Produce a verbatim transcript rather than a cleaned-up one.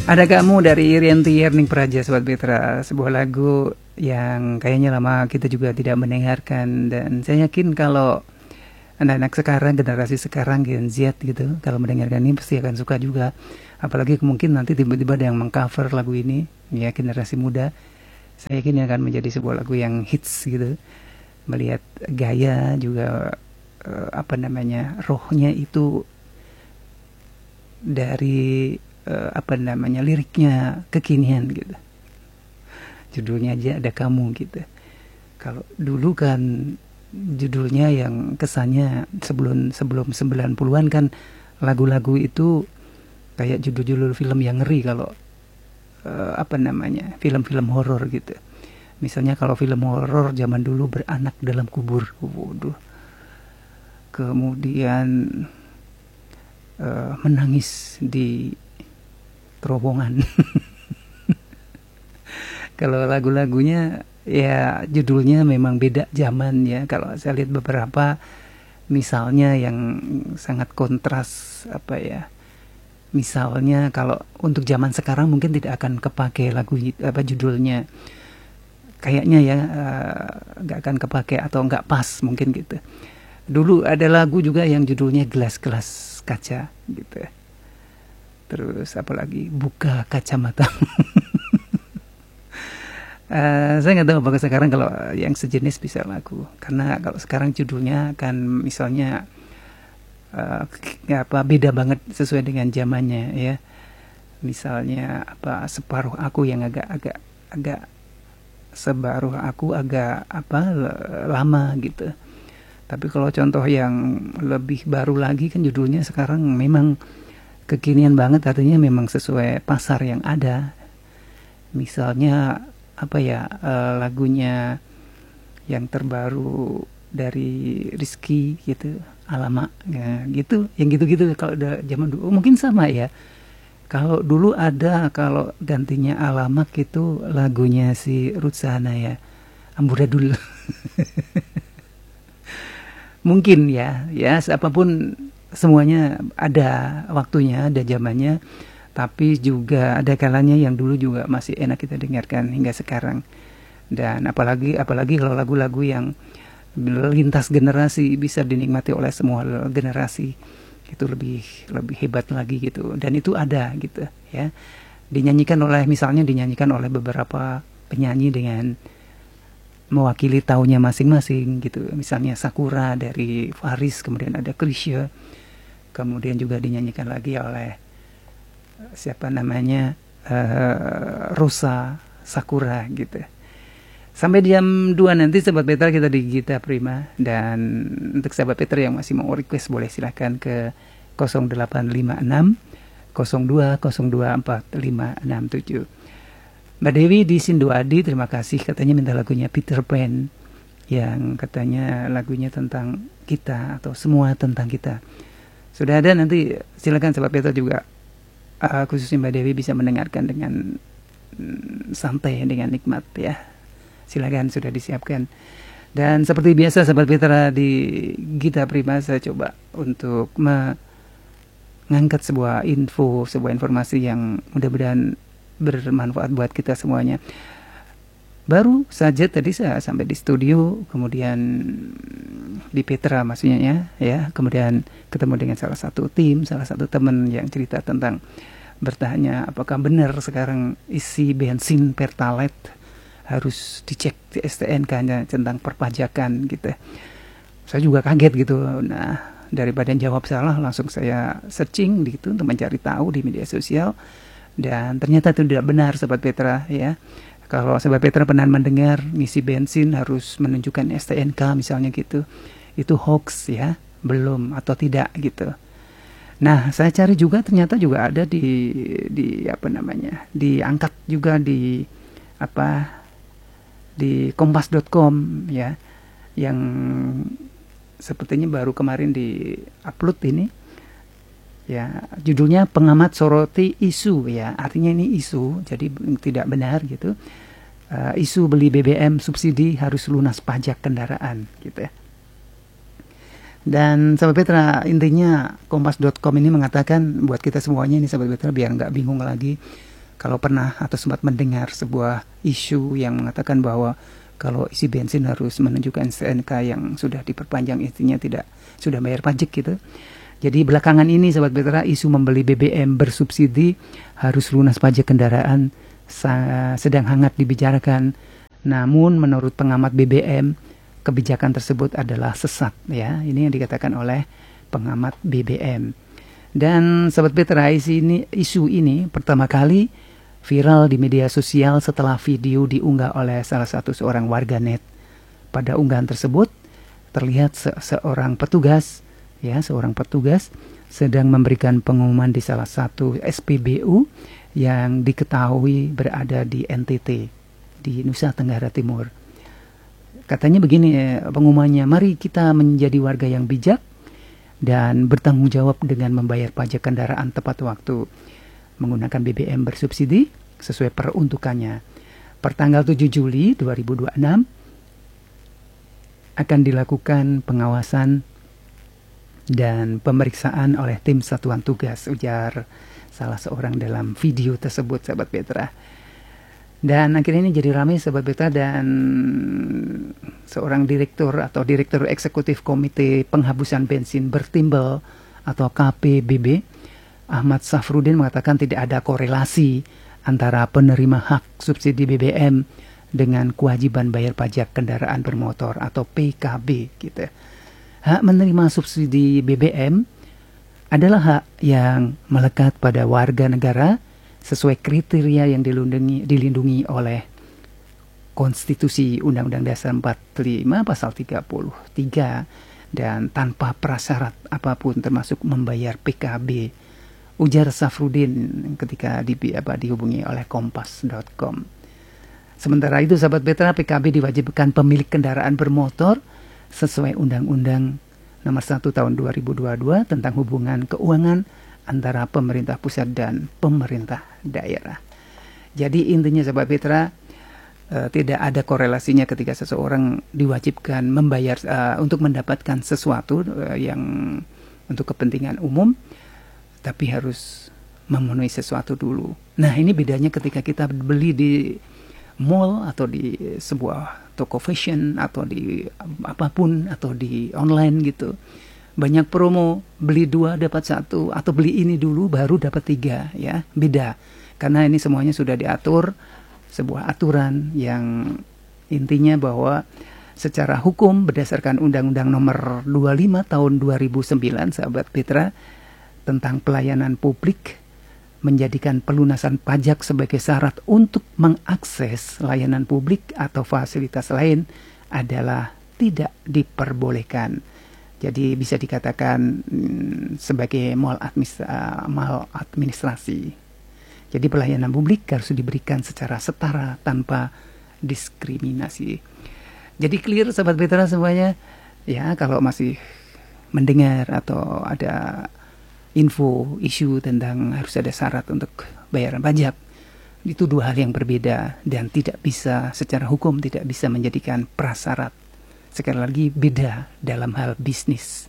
Ada Kamu dari Rianti Erning Praja, Sobat Petra. Sebuah lagu yang kayaknya lama kita juga tidak mendengarkan. Dan saya yakin kalau anak-anak sekarang, generasi sekarang, Gen Z gitu, kalau mendengarkan ini pasti akan suka juga. Apalagi mungkin nanti tiba-tiba ada yang mengcover lagu ini, ya generasi muda. Saya yakin ini akan menjadi sebuah lagu yang hits gitu. Melihat gaya juga, eh, apa namanya, rohnya itu dari uh, apa namanya liriknya kekinian gitu. Judulnya aja Ada Kamu gitu. Kalau dulu kan judulnya yang kesannya sebelum sebelum sembilan puluhan kan lagu-lagu itu kayak judul-judul film yang ngeri kalau uh, apa namanya film-film horor gitu. Misalnya kalau film horor zaman dulu Beranak Dalam Kubur. Waduh. Kemudian uh, Menangis di Terowongan. Kalau lagu-lagunya ya judulnya memang beda zaman ya. Kalau saya lihat beberapa misalnya yang sangat kontras apa ya. Misalnya kalau untuk zaman sekarang mungkin tidak akan kepake lagu apa judulnya. Kayaknya ya nggak uh, akan kepake atau nggak pas mungkin gitu. Dulu ada lagu juga yang judulnya Gelas-Gelas Kaca gitu. Terus apalagi Buka Kacamata. uh, saya nggak tahu apakah sekarang kalau yang sejenis bisa lagu. Karena kalau sekarang judulnya kan misalnya uh, apa beda banget sesuai dengan zamannya ya. Misalnya apa Separuh Aku yang agak-agak agak Separuh Aku agak apa lama gitu. Tapi kalau contoh yang lebih baru lagi kan judulnya sekarang memang kekinian banget, artinya memang sesuai pasar yang ada. Misalnya apa ya uh, lagunya yang terbaru dari Rizky gitu, Alamak ya, gitu, yang gitu-gitu. Kalau udah zaman dulu oh, mungkin sama ya. Kalau dulu ada kalau gantinya Alamak itu lagunya si Ruth Sahanaya, Amburadul. Mungkin ya, ya apapun semuanya ada waktunya, ada zamannya, tapi juga ada kalanya yang dulu juga masih enak kita dengarkan hingga sekarang. Dan apalagi apalagi kalau lagu-lagu yang lintas generasi bisa dinikmati oleh semua generasi, itu lebih lebih hebat lagi gitu. Dan itu ada gitu ya. Dinyanyikan oleh misalnya dinyanyikan oleh beberapa penyanyi dengan mewakili tahunnya masing-masing gitu. Misalnya Sakura dari Faris, kemudian ada Chrisye, kemudian juga dinyanyikan lagi oleh siapa namanya uh, Rosa Sakura gitu. Sampai jam dua nanti Sobat Petra kita di Gita Prima. Dan untuk Sobat Petra yang masih mau request boleh silahkan ke nol delapan lima enam nol dua nol dua empat lima enam tujuh. Mbak Dewi di Sindoadi, terima kasih, katanya minta lagunya Peter Pan yang katanya lagunya tentang kita atau semua tentang kita. Sudah ada, nanti silakan Sobat Petra juga uh, khususnya Mbak Dewi bisa mendengarkan dengan mm, santai, dengan nikmat ya. Silakan, sudah disiapkan. Dan seperti biasa Sobat Petra di Gita Prima saya coba untuk mengangkat sebuah info, sebuah informasi yang mudah-mudahan bermanfaat buat kita semuanya. Baru saja tadi saya sampai di studio, kemudian di Petra maksudnya ya, ya, kemudian ketemu dengan salah satu tim, salah satu teman yang cerita tentang bertanya apakah benar sekarang isi bensin Pertalite harus dicek di S T N K-nya tentang perpajakan gitu. Saya juga kaget gitu. Nah, daripada jawab salah langsung saya searching gitu untuk mencari tahu di media sosial. Dan ternyata itu tidak benar Sobat Petra ya. Kalau Sobat Petra pernah mendengar ngisi bensin harus menunjukkan S T N K misalnya gitu, itu hoax ya, belum atau tidak gitu. Nah saya cari juga ternyata juga ada di di apa namanya diangkat juga di apa di kompas dot com ya, yang sepertinya baru kemarin di upload ini. Ya, judulnya Pengamat Soroti Isu ya, artinya ini isu, jadi tidak benar gitu. Uh, isu beli B B M subsidi harus lunas pajak kendaraan gitu ya. Dan Sobat Petra, intinya kompas dot com ini mengatakan buat kita semuanya ini Sobat Petra biar nggak bingung lagi kalau pernah atau sempat mendengar sebuah isu yang mengatakan bahwa kalau isi bensin harus menunjukkan S T N K yang sudah diperpanjang, intinya tidak sudah bayar pajak gitu. Jadi belakangan ini Sobat Betera, isu membeli B B M bersubsidi harus lunas pajak kendaraan sedang hangat dibicarakan. Namun menurut pengamat B B M, kebijakan tersebut adalah sesat ya. Ini yang dikatakan oleh pengamat B B M. Dan Sobat Betera, isu ini, isu ini pertama kali viral di media sosial setelah video diunggah oleh salah satu seorang warganet. Pada unggahan tersebut terlihat se seorang petugas, ya, seorang petugas sedang memberikan pengumuman di salah satu S P B U yang diketahui berada di N T T, di Nusa Tenggara Timur. Katanya begini pengumumannya, mari kita menjadi warga yang bijak dan bertanggung jawab dengan membayar pajak kendaraan tepat waktu, menggunakan B B M bersubsidi sesuai peruntukannya. Pertanggal tujuh Juli dua ribu dua puluh enam akan dilakukan pengawasan dan pemeriksaan oleh tim satuan tugas, ujar salah seorang dalam video tersebut, Sobat Betera. Dan akhirnya ini jadi ramai, Sobat Betera, dan seorang direktur atau direktur eksekutif Komite Penghapusan Bensin Bertimbal atau K P B B, Ahmad Safrudin, mengatakan tidak ada korelasi antara penerima hak subsidi B B M dengan kewajiban bayar pajak kendaraan bermotor atau P K B gitu. Hak menerima subsidi B B M adalah hak yang melekat pada warga negara sesuai kriteria yang dilindungi, dilindungi oleh Konstitusi Undang-Undang Dasar empat puluh lima pasal tiga puluh tiga dan tanpa prasyarat apapun termasuk membayar P K B, ujar Safrudin ketika di, apa, dihubungi oleh kompas titik com. Sementara itu, Sahabat Betera, P K B diwajibkan pemilik kendaraan bermotor sesuai Undang-Undang Nomor satu Tahun dua ribu dua puluh dua tentang hubungan keuangan antara pemerintah pusat dan pemerintah daerah. Jadi intinya, Sahabat Betera, uh, tidak ada korelasinya ketika seseorang diwajibkan membayar uh, untuk mendapatkan sesuatu uh, yang untuk kepentingan umum, tapi harus memenuhi sesuatu dulu. Nah, ini bedanya ketika kita beli di mall atau di sebuah toko fashion atau di apapun atau di online gitu. Banyak promo, beli dua dapat satu atau beli ini dulu baru dapat tiga, ya. Beda. Karena ini semuanya sudah diatur, sebuah aturan yang intinya bahwa secara hukum berdasarkan Undang-Undang Nomor dua puluh lima Tahun dua ribu sembilan, Sahabat Betera, tentang pelayanan publik, menjadikan pelunasan pajak sebagai syarat untuk mengakses layanan publik atau fasilitas lain adalah tidak diperbolehkan. Jadi bisa dikatakan hmm, sebagai maladministrasi. Jadi pelayanan publik harus diberikan secara setara tanpa diskriminasi. Jadi clear, Sahabat Betera semuanya. Ya, kalau masih mendengar atau ada info, isu tentang harus ada syarat untuk bayaran pajak, itu dua hal yang berbeda dan tidak bisa secara hukum tidak bisa menjadikan prasyarat. Sekali lagi, beda dalam hal bisnis.